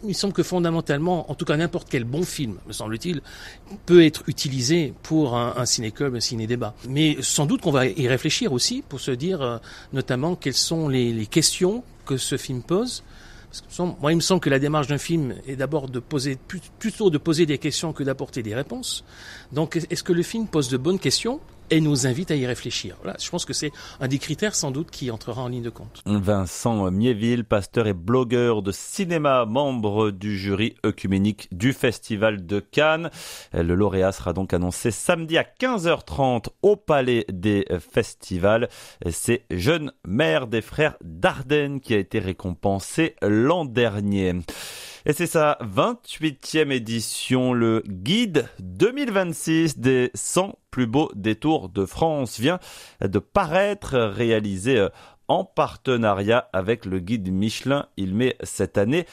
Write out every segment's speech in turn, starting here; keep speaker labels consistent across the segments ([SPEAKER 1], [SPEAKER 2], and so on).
[SPEAKER 1] Il me semble que fondamentalement, en tout cas n'importe quel bon film, me semble-t-il, peut être utilisé pour un ciné-club, un ciné-débat. Mais sans doute qu'on va y réfléchir aussi pour se dire notamment quelles sont les questions que ce film pose. Parce que moi, il me semble que la démarche d'un film est d'abord plutôt de poser des questions que d'apporter des réponses. Donc, est-ce que le film pose de bonnes questions et nous invite à y réfléchir? Voilà, je pense que c'est un des critères sans doute qui entrera en ligne de compte.
[SPEAKER 2] Vincent Miéville, pasteur et blogueur de cinéma, membre du jury œcuménique du Festival de Cannes. Le lauréat sera donc annoncé samedi à 15h30 au Palais des Festivals. C'est Jeune mère des frères Dardenne qui a été récompensé l'an dernier. Et c'est sa 28e édition, le guide 2026 des 100 plus beaux détours de France vient de paraître, réalisé en partenariat avec le guide Michelin. Il met cette année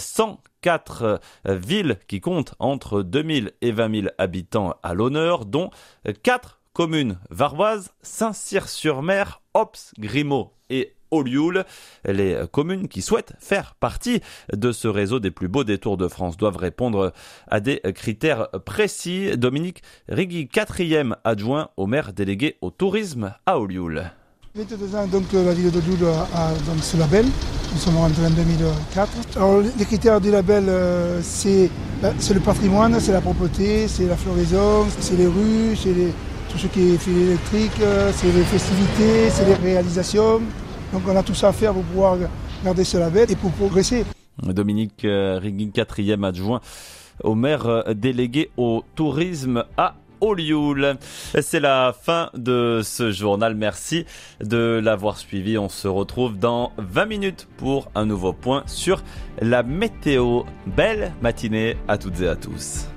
[SPEAKER 2] 104 villes qui comptent entre 2000 et 20 000 habitants à l'honneur, dont 4 communes varoises, Saint-Cyr-sur-Mer, Ops, Grimaud et Olioul. Les communes qui souhaitent faire partie de ce réseau des plus beaux détours de France doivent répondre à des critères précis. Dominique Rigui, 4e adjoint au maire délégué au tourisme à Olioul.
[SPEAKER 3] 22 ans, donc la ville d'Olioul a donc ce label. Nous sommes rentrés en 2004. Alors, les critères du label, c'est le patrimoine, c'est la propreté, c'est la floraison, c'est les rues, c'est tout ce qui est fil électrique, c'est les festivités, c'est les réalisations. Donc on a tout ça à faire pour pouvoir garder ce label et pour progresser.
[SPEAKER 2] Dominique Rigui, 4e adjoint au maire délégué au tourisme à Olioul. C'est la fin de ce journal. Merci de l'avoir suivi. On se retrouve dans 20 minutes pour un nouveau point sur la météo. Belle matinée à toutes et à tous.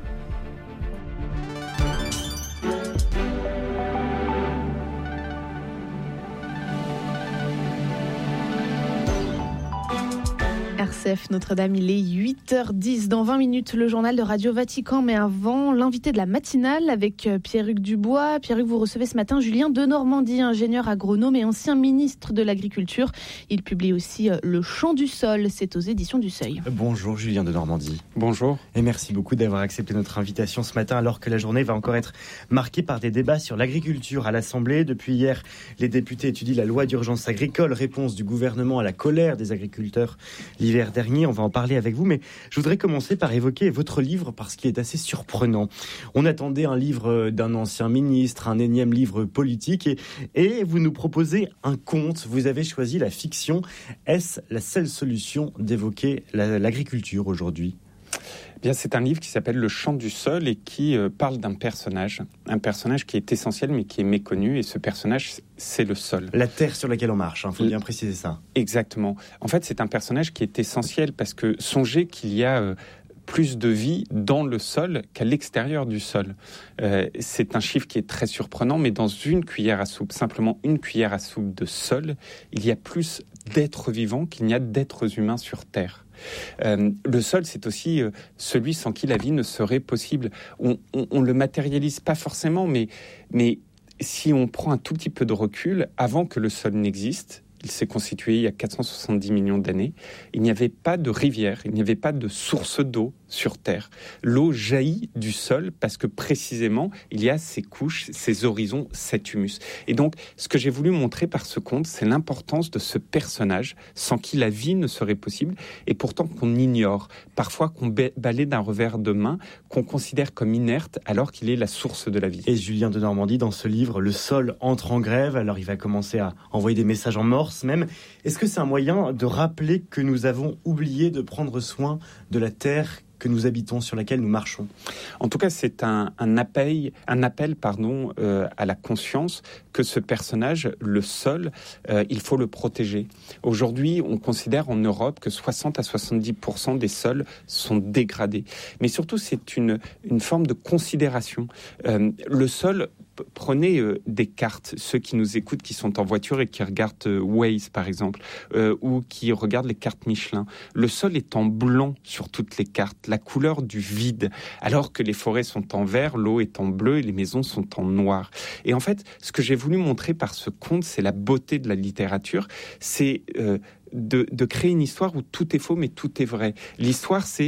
[SPEAKER 4] RCF Notre-Dame, il est 8h10. Dans 20 minutes, le journal de Radio Vatican. Mais avant, l'invité de la matinale avec Pierre-Hugues Dubois. Pierre-Hugues, vous recevez ce matin Julien Denormandie, ingénieur agronome et ancien ministre de l'Agriculture. Il publie aussi Le Chant du Sol. C'est aux éditions du Seuil.
[SPEAKER 5] Bonjour Julien Denormandie.
[SPEAKER 6] Bonjour.
[SPEAKER 5] Et merci beaucoup d'avoir accepté notre invitation ce matin alors que la journée va encore être marquée par des débats sur l'agriculture à l'Assemblée. Depuis hier, les députés étudient la loi d'urgence agricole, réponse du gouvernement à la colère des agriculteurs l'hiver dernier. On va en parler avec vous, mais je voudrais commencer par évoquer votre livre parce qu'il est assez surprenant. On attendait un livre d'un ancien ministre, un énième livre politique, et vous nous proposez un conte. Vous avez choisi la fiction. Est-ce la seule solution d'évoquer l'agriculture aujourd'hui ?
[SPEAKER 6] Bien, c'est un livre qui s'appelle Le Chant du Sol et qui parle d'un personnage qui est essentiel mais qui est méconnu, et ce personnage, c'est le sol.
[SPEAKER 5] La terre sur laquelle on marche, faut bien préciser ça.
[SPEAKER 6] Exactement. En fait, c'est un personnage qui est essentiel parce que songez qu'il y a plus de vie dans le sol qu'à l'extérieur du sol. C'est un chiffre qui est très surprenant, mais dans une cuillère à soupe, simplement une cuillère à soupe de sol, il y a plus d'êtres vivants qu'il n'y a d'êtres humains sur Terre. Le sol, c'est aussi celui sans qui la vie ne serait possible. On le matérialise pas forcément, mais si on prend un tout petit peu de recul, avant que le sol n'existe, il s'est constitué il y a 470 millions d'années. Il n'y avait pas de rivière, il n'y avait pas de source d'eau sur Terre. L'eau jaillit du sol parce que précisément, il y a ces couches, ces horizons, cet humus. Et donc, ce que j'ai voulu montrer par ce conte, c'est l'importance de ce personnage sans qui la vie ne serait possible et pourtant qu'on ignore, parfois qu'on balaie d'un revers de main, qu'on considère comme inerte alors qu'il est la source de la vie.
[SPEAKER 5] Et Julien Denormandie, dans ce livre, le sol entre en grève, alors il va commencer à envoyer des messages en morse même. Est-ce que c'est un moyen de rappeler que nous avons oublié de prendre soin de la terre que nous habitons, sur laquelle nous marchons?
[SPEAKER 6] En tout cas, c'est un appel à la conscience que ce personnage, le sol, il faut le protéger. Aujourd'hui, on considère en Europe que 60 à 70% des sols sont dégradés. Mais surtout, c'est une forme de considération. Le sol, prenez des cartes, ceux qui nous écoutent, qui sont en voiture et qui regardent Waze, par exemple, ou qui regardent les cartes Michelin. Le sol est en blanc sur toutes les cartes, la couleur du vide, alors que les forêts sont en vert, l'eau est en bleu et les maisons sont en noir. Et en fait, ce que j'ai voulu montrer par ce conte, c'est la beauté de la littérature, c'est de créer une histoire où tout est faux mais tout est vrai. L'histoire, c'est